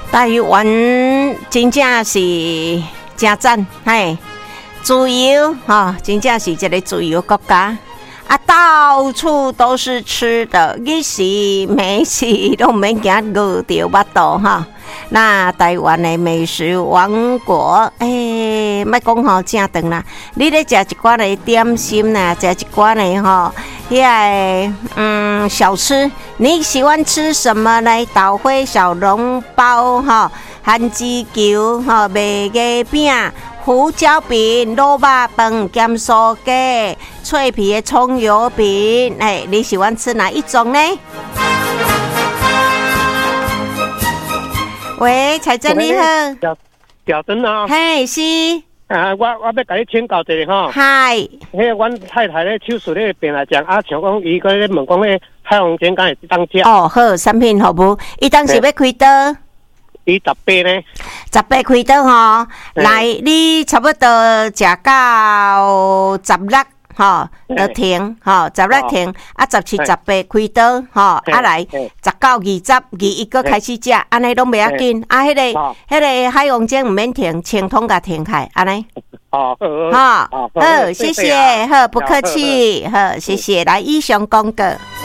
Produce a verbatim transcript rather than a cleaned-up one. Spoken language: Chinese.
台湾真正是真赞，嘿，自由哈，真正是一个自由国家啊，到处都是吃的，日时美食都免惊饿着巴肚哈。那台湾的美食王国，诶、欸，莫讲吼正长啦，你咧食一寡的点心啦，食一寡的吼，遐个嗯小吃，你喜欢吃什么呢？豆花、小笼包哈，番薯球哈，麦鸡饼。胡椒饼、萝卜饭、咸酥鸡、脆皮的葱油饼，哎，你喜欢吃哪一种呢？喂，彩珍你好， 调调灯啊， 嘿是， 啊，我我要甲你请教一下吼， 嗨， 迄阮太太咧手术咧病来讲，啊，像讲伊个咧问讲咧海王煎敢会当食？ 哦，好，产品服务，伊当时要开刀。 伊十八呢？ 十八开刀吼，来，你差不多食到十六吼，就停吼，十六停，啊，十七、十八开刀吼，啊来，十九、二十、二一个开始食，安尼拢袂要紧，啊，迄个、迄个海王煎唔免停，清通甲停开，安尼。 哦， 好，好，谢谢，好，不客气，好，谢谢，来以上讲过。